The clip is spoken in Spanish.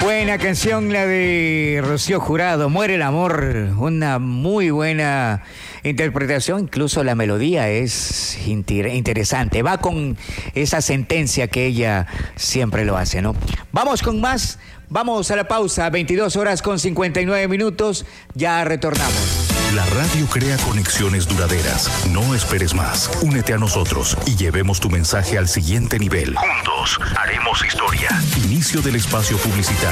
Buena canción la de Rocío Jurado, Muere el amor, una muy buena interpretación, incluso la melodía es interesante, va con esa sentencia que ella siempre lo hace, ¿no? Vamos con más, vamos a la pausa, 22:59, ya retornamos. La radio crea conexiones duraderas. No esperes más. Únete a nosotros y llevemos tu mensaje al siguiente nivel. Juntos haremos historia. Inicio del espacio publicitario.